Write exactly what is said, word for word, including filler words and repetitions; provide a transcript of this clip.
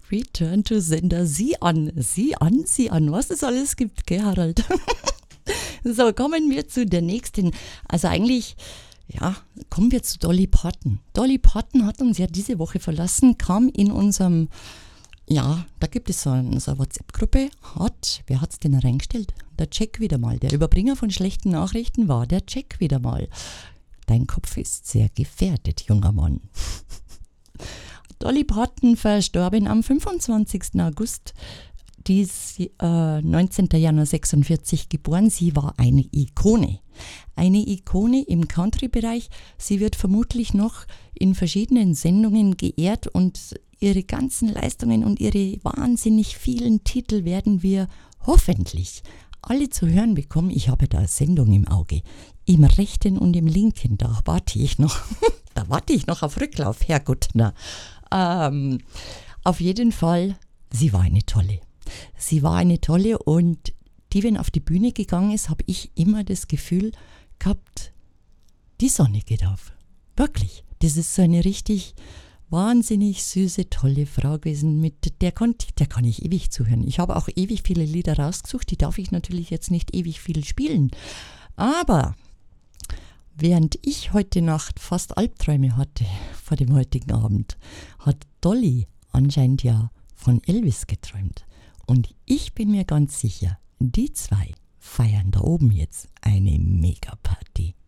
Return to Sender. Sieh an, sieh an, sieh an, was es alles gibt, gell, Harald? So, kommen wir zu der nächsten. Also eigentlich, ja, kommen wir zu Dolly Parton. Dolly Parton hat uns ja diese Woche verlassen, kam in unserem, ja, da gibt es so eine, so eine WhatsApp-Gruppe, hat, wer hat es denn reingestellt? Der Jack wieder mal. Der Überbringer von schlechten Nachrichten war der Jack wieder mal. Dein Kopf ist sehr gefährdet, junger Mann. Dolly Parton verstorben am fünfundzwanzigsten August, die ist äh, neunzehnten Januar sechsundvierzig geboren. Sie war eine Ikone. Eine Ikone im Country-Bereich. Sie wird vermutlich noch in verschiedenen Sendungen geehrt und ihre ganzen Leistungen und ihre wahnsinnig vielen Titel werden wir hoffentlich alle zu hören bekommen. Ich habe da eine Sendung im Auge. Im rechten und im linken, da warte ich noch. Da warte ich noch auf Rücklauf, Herrgott. Na. Ähm, auf jeden Fall, sie war eine tolle. Sie war eine tolle und die, wenn auf die Bühne gegangen ist, habe ich immer das Gefühl gehabt, die Sonne geht auf. Wirklich. Das ist so eine richtig wahnsinnig süße, tolle Frau gewesen. Mit der, kon, der kann ich ewig zuhören. Ich habe auch ewig viele Lieder rausgesucht. Die darf ich natürlich jetzt nicht ewig viel spielen. Aber während ich heute Nacht fast Albträume hatte vor dem heutigen Abend, hat Dolly anscheinend ja von Elvis geträumt. Und ich bin mir ganz sicher, die zwei feiern da oben jetzt eine Mega-Party.